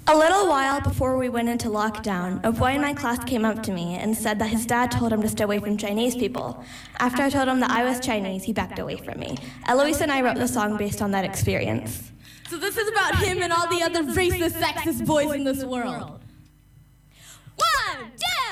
A little while before we went into lockdown, a boy in my class came up to me and said that his dad told him to stay away from Chinese people. After I told him that I was Chinese, he backed away from me. Eloise and I wrote the song based on that experience. So this is about him and all the other racist, sexist boys in this world. 1, 2,